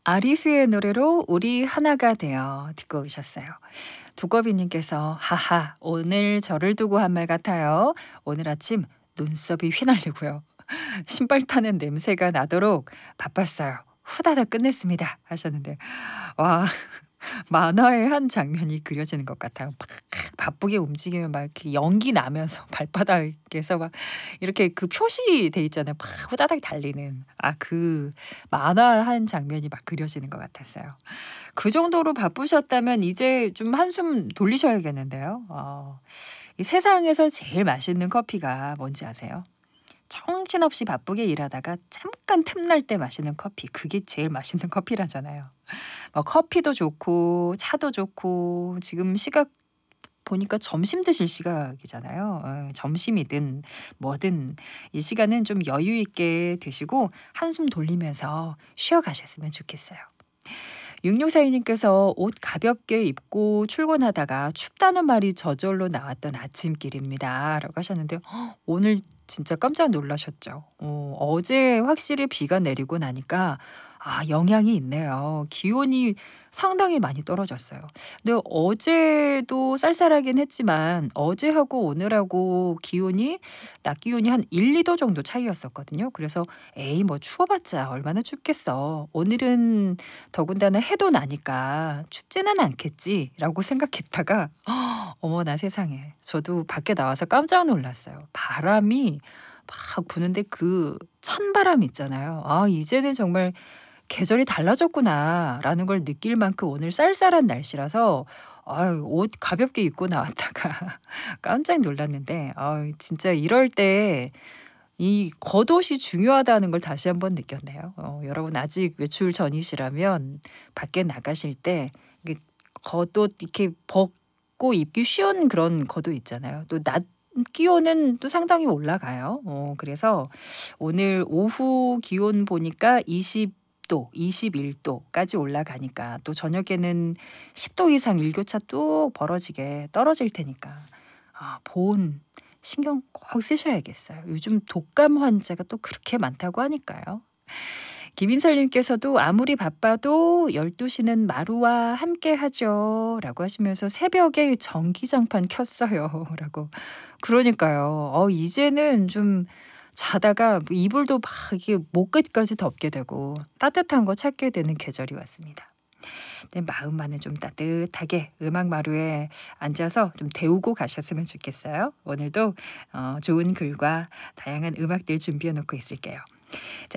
아리수의 노래로 우리 하나가 되어 듣고 오셨어요. 두꺼비님께서 하하 오늘 저를 두고 한 말 같아요. 오늘 아침 눈썹이 휘날리고요. 신발 타는 냄새가 나도록 바빴어요. 후다닥 끝냈습니다 하셨는데 와 만화의 한 장면이 그려지는 것 같아요. 막 바쁘게 움직이면 막 이렇게 연기 나면서 발바닥에서 막 이렇게 그 표시돼 있잖아요. 막 후다닥 달리는 그 만화 한 장면이 막 그려지는 것 같았어요. 그 정도로 바쁘셨다면 이제 좀 한숨 돌리셔야겠는데요. 이 세상에서 제일 맛있는 커피가 뭔지 아세요? 정신없이 바쁘게 일하다가 잠깐 틈날 때 마시는 커피. 그게 제일 맛있는 커피라잖아요. 커피도 좋고 차도 좋고 지금 시각 보니까 점심 드실 시각이잖아요. 점심이든 뭐든 이 시간은 좀 여유 있게 드시고 한숨 돌리면서 쉬어가셨으면 좋겠어요. 6642님께서 옷 가볍게 입고 출근하다가 춥다는 말이 저절로 나왔던 아침길입니다. 라고 하셨는데 오늘 진짜 깜짝 놀라셨죠. 어제 확실히 비가 내리고 나니까 영향이 있네요. 기온이 상당히 많이 떨어졌어요. 근데 어제도 쌀쌀하긴 했지만 어제하고 오늘하고 기온이 낮 기온이 한 1-2도 정도 차이였었거든요. 그래서 에이 뭐 추워봤자 얼마나 춥겠어. 오늘은 더군다나 해도 나니까 춥지는 않겠지라고 생각했다가 어머나 세상에. 저도 밖에 나와서 깜짝 놀랐어요. 바람이 막 부는데 그 찬바람 있잖아요. 이제는 정말 '계절이 달라졌구나.'라는 걸 느낄 만큼 오늘 쌀쌀한 날씨라서 옷 가볍게 입고 나왔다가 깜짝 놀랐는데 진짜 이럴 때 이 겉옷이 중요하다는 걸 다시 한번 느꼈네요. 여러분 아직 외출 전이시라면 밖에 나가실 때 이게 겉옷 이렇게 벗고 입기 쉬운 그런 겉옷 있잖아요. 또 낮 기온은 또 상당히 올라가요. 그래서 오늘 오후 기온 보니까 20도, 21도까지 올라가니까 또 저녁에는 10도 이상 일교차 뚝 벌어지게 떨어질 테니까 보온 신경 꼭 쓰셔야겠어요. 요즘 독감 환자가 또 그렇게 많다고 하니까요. 김인설님께서도 아무리 바빠도 12시는 마루와 함께 하죠. 라고 하시면서 새벽에 전기장판 켰어요. 라고. 그러니까요. 이제는 좀 자다가 이불도 막 이게 목 끝까지 덮게 되고 따뜻한 거 찾게 되는 계절이 왔습니다. 네, 마음만은 좀 따뜻하게 음악 마루에 앉아서 좀 데우고 가셨으면 좋겠어요. 오늘도 좋은 글과 다양한 음악들 준비해 놓고 있을게요. 자,